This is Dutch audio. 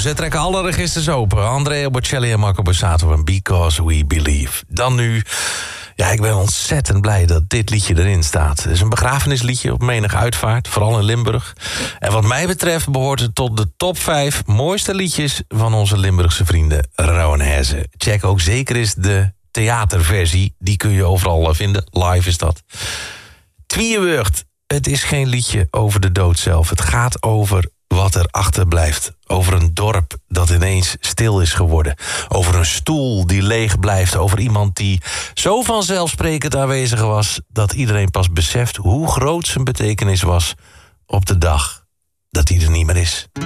Ze trekken alle registers open. Andrea Bocelli en Marco Borsato en Because We Believe. Dan nu... Ja, ik ben ontzettend blij dat dit liedje erin staat. Het is een begrafenisliedje op menig uitvaart, vooral in Limburg. En wat mij betreft behoort het tot de top 5 mooiste liedjes... van onze Limburgse vrienden Rauw en Heze. Check ook zeker eens de theaterversie. Die kun je overal vinden. Live is dat. Tweeënwurgt. Het is geen liedje over de dood zelf. Het gaat over wat er achterblijft. Over een dorp dat ineens stil is geworden. Over een stoel die leeg blijft. Over iemand die zo vanzelfsprekend aanwezig was... dat iedereen pas beseft hoe groot zijn betekenis was... op de dag dat hij er niet meer is.